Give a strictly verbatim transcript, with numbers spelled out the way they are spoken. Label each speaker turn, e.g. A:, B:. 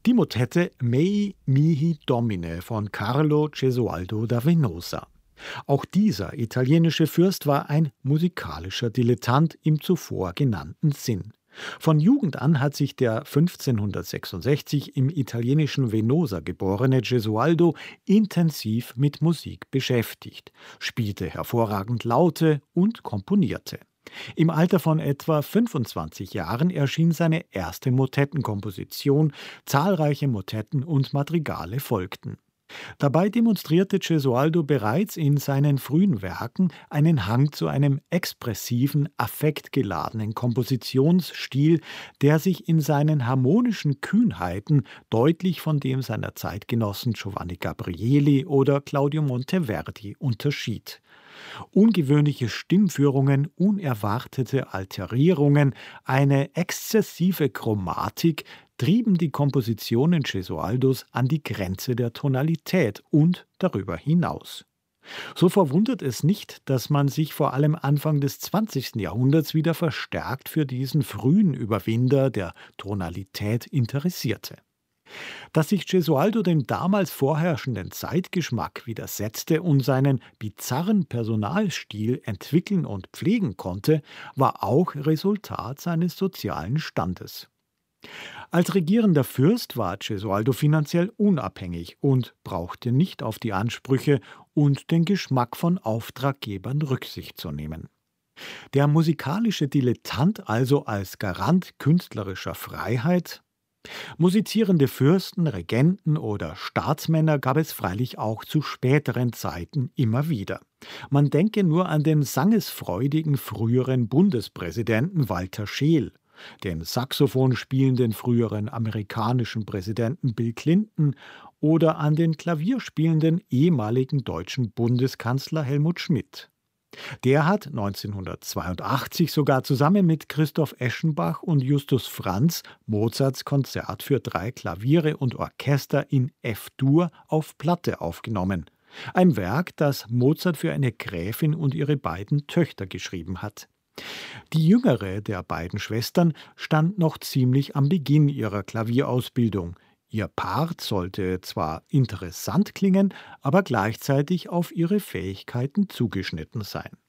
A: Die Motette Mei mihi Domine von Carlo Gesualdo da Venosa. Auch dieser italienische Fürst war ein musikalischer Dilettant im zuvor genannten Sinn. Von Jugend an hat sich der fünfzehnhundertsechsundsechzig im italienischen Venosa geborene Gesualdo intensiv mit Musik beschäftigt, spielte hervorragend Laute und komponierte. Im Alter von etwa fünfundzwanzig Jahren erschien seine erste Motettenkomposition, zahlreiche Motetten und Madrigale folgten. Dabei demonstrierte Gesualdo bereits in seinen frühen Werken einen Hang zu einem expressiven, affektgeladenen Kompositionsstil, der sich in seinen harmonischen Kühnheiten deutlich von dem seiner Zeitgenossen Giovanni Gabrieli oder Claudio Monteverdi unterschied. Ungewöhnliche Stimmführungen, unerwartete Alterierungen, eine exzessive Chromatik trieben die Kompositionen Gesualdos an die Grenze der Tonalität und darüber hinaus. So verwundert es nicht, dass man sich vor allem Anfang des zwanzigsten Jahrhunderts wieder verstärkt für diesen frühen Überwinder der Tonalität interessierte. Dass sich Gesualdo dem damals vorherrschenden Zeitgeschmack widersetzte und seinen bizarren Personalstil entwickeln und pflegen konnte, war auch Resultat seines sozialen Standes. Als regierender Fürst war Gesualdo finanziell unabhängig und brauchte nicht auf die Ansprüche und den Geschmack von Auftraggebern Rücksicht zu nehmen. Der musikalische Dilettant also als Garant künstlerischer Freiheit. Musizierende Fürsten, Regenten oder Staatsmänner gab es freilich auch zu späteren Zeiten immer wieder. Man denke nur an den sangesfreudigen früheren Bundespräsidenten Walter Scheel, den Saxophon spielenden früheren amerikanischen Präsidenten Bill Clinton oder an den klavierspielenden ehemaligen deutschen Bundeskanzler Helmut Schmidt. Der hat neunzehnhundertzweiundachtzig sogar zusammen mit Christoph Eschenbach und Justus Franz Mozarts Konzert für drei Klaviere und Orchester in F-Dur auf Platte aufgenommen. Ein Werk, das Mozart für eine Gräfin und ihre beiden Töchter geschrieben hat. Die jüngere der beiden Schwestern stand noch ziemlich am Beginn ihrer Klavierausbildung. Ihr Part sollte zwar interessant klingen, aber gleichzeitig auf ihre Fähigkeiten zugeschnitten sein.